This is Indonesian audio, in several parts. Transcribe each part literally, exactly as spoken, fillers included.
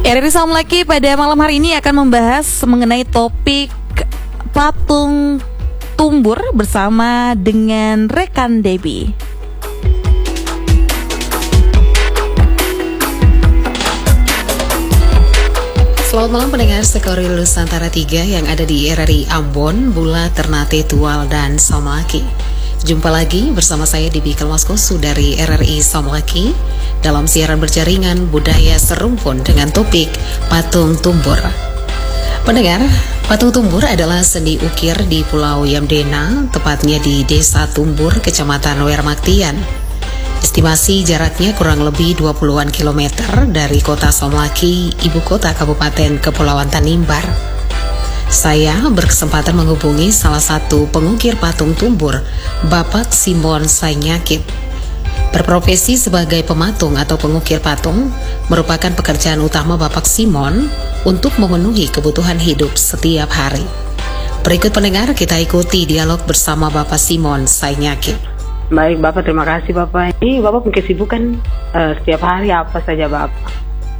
R R I Salam Laki pada malam hari ini akan membahas mengenai topik patung tumbur bersama dengan rekan Debbie. Selamat malam pendengar Sekori Nusantara tiga yang ada di R R I Ambon, Bula, Ternate, Tual, dan Samalaki. Jumpa lagi bersama saya Debbie Kalmaskosu dari R R I Samalaki dalam siaran berjaringan budaya serumpun dengan topik patung tumbur. Pendengar, patung tumbur adalah seni ukir di Pulau Yamdena, tepatnya di Desa Tumbur, Kecamatan Wermaktian. Estimasi jaraknya kurang lebih dua puluhan kilometer dari kota Samalaki, ibu kota Kabupaten Kepulauan Tanimbar. Saya berkesempatan menghubungi salah satu pengukir patung tumbur, Bapak Simon Sainyakit. Berprofesi sebagai pematung atau pengukir patung merupakan pekerjaan utama Bapak Simon untuk memenuhi kebutuhan hidup setiap hari. Berikut pendengar, kita ikuti dialog bersama Bapak Simon Sainyakit. Baik Bapak, terima kasih Bapak. Ini Bapak punya kesibukan uh, setiap hari apa saja Bapak?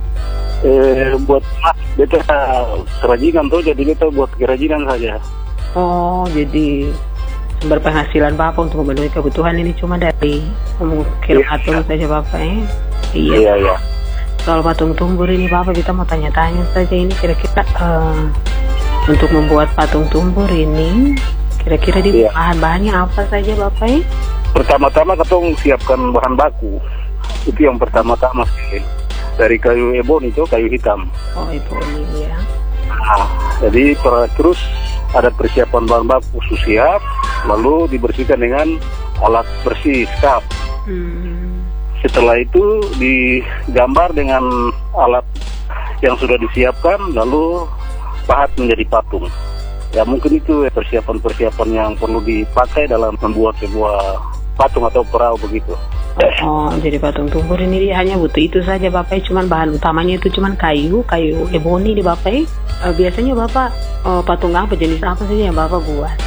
Eh, buat beta kerajinan tuh, jadi beta buat kerajinan saja. Oh, jadi sumber penghasilan Bapak untuk memenuhi kebutuhan ini cuma dari mengukir iya, patung iya. saja Bapak ya? Iya, iya, iya. Soal patung tumbur ini Bapak, kita mau tanya-tanya saja ini kira-kira uh, untuk membuat patung tumbur ini kira-kira di iya. bahan-bahannya apa saja Bapak ya? Pertama-tama katong siapkan bahan baku. Itu yang pertama-tama sih. Dari kayu ebon itu, kayu hitam. Oh, ebon ya. Nah, jadi per, terus ada persiapan bahan baku siap, lalu dibersihkan dengan alat bersih skap. Hmm. Setelah itu digambar dengan alat yang sudah disiapkan, lalu pahat menjadi patung. Ya mungkin itu persiapan-persiapan yang perlu dipakai dalam membuat sebuah patung atau perahu begitu. Oh, jadi patung tumbur ini hanya butuh itu saja Bapak, cuman bahan utamanya itu cuman kayu, kayu eboni di Bapak. Uh, biasanya Bapak uh, patung apa, jenis apa saja yang Bapak buat?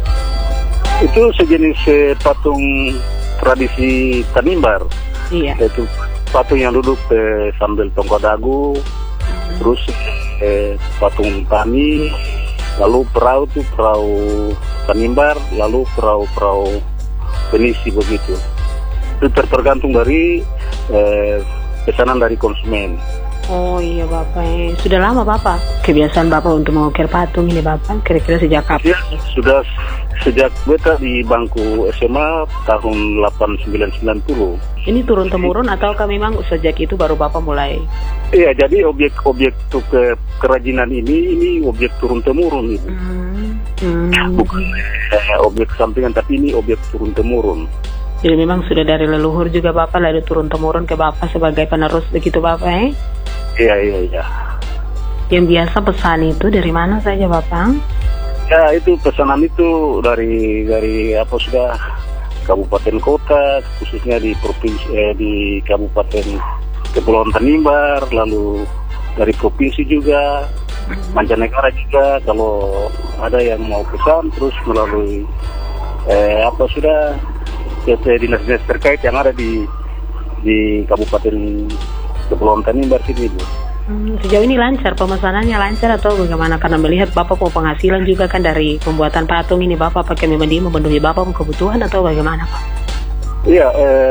Itu sejenis eh, patung tradisi Tanimbar. Iya. Itu patung yang duduk eh, sambil tongkat dagu, hmm. terus eh, patung tani, lalu perahu itu perahu Tanimbar, lalu perahu-perahu penisi begitu. Itu tergantung dari eh, pesanan dari konsumen. Oh iya Bapak, sudah lama Bapak kebiasaan Bapak untuk mengukir patung ini Bapak? Kira-kira sejak kapan? Ya, sudah sejak beta di bangku S M A tahun delapan puluh sembilan sembilan puluh. Ini turun temurun ataukah memang sejak itu baru Bapak mulai? Iya, jadi objek-objek untuk ke kerajinan ini ini objek turun temurun itu. Hmm. Hmm. Bukan eh, objek sampingan, tapi ini objek turun temurun. Jadi memang sudah dari leluhur juga Bapak lalu turun temurun ke Bapak sebagai penerus begitu Bapak eh? Iya, iya, iya. Yang biasa pesan itu dari mana saja Bapak? Ya, itu pesanan itu dari dari apa sudah kabupaten kota, khususnya di provinsi eh, di Kabupaten Kepulauan Tanimbar, lalu dari provinsi juga, mancanegara juga. Kalau ada yang mau pesan, terus melalui eh, apa sudah dinas-dinas terkait yang ada di di Kabupaten Kepulauan Tanimbar sini Bu. Hmm, sejauh ini lancar pemesanannya, lancar atau bagaimana? Karena melihat Bapak mau penghasilan juga kan dari pembuatan patung ini, Bapak pakai memang dia memenuhi Bapak kebutuhan atau bagaimana Pak? Iya, eh,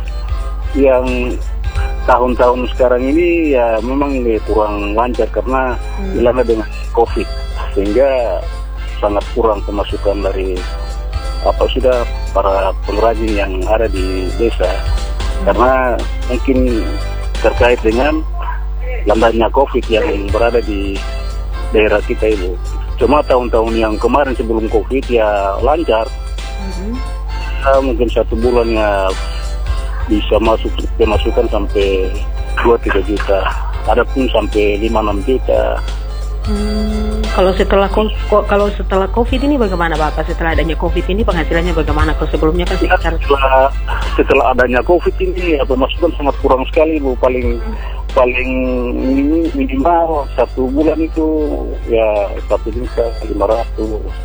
yang tahun-tahun sekarang ini ya memang eh, kurang lancar karena hmm. dilanda dengan COVID, sehingga sangat kurang pemasukan dari apa sudah para pengrajin yang ada di desa, hmm. karena mungkin terkait dengan landanya COVID yang berada di daerah kita itu. Cuma tahun-tahun yang kemarin sebelum COVID ya lancar. Mm-hmm. Ya, mungkin satu bulan ya bisa masuk pemasukan sampai dua tiga juta. Ada pun sampai lima enam juta. Hmm, kalau setelah kalau setelah COVID ini bagaimana Bapak? Setelah adanya COVID ini penghasilannya bagaimana? Kalau sebelumnya kan sekitar setelah, setelah adanya COVID ini ya pemasukan sangat kurang sekali Bu. Paling hmm. paling minimal satu bulan itu ya satu juta lima ratus.